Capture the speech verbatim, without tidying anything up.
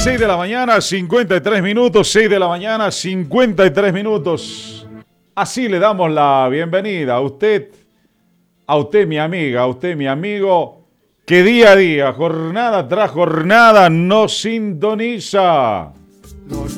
seis de la mañana, cincuenta y tres minutos, seis de la mañana, cincuenta y tres minutos. Así le damos la bienvenida a usted, a usted mi amiga, a usted mi amigo, que día a día, jornada tras jornada, nos sintoniza. Los